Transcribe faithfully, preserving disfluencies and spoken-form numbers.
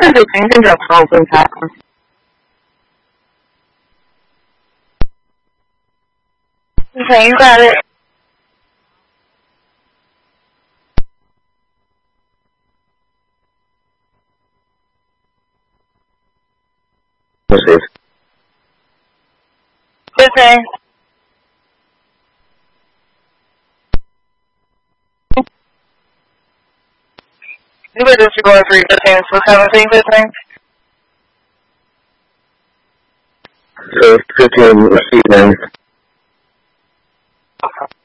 看就行，跟着跑跟他。日程愉快嘞。 This is. Listening. You better just go three fifteen, so seventeen listening. So fifteen receiving. Okay.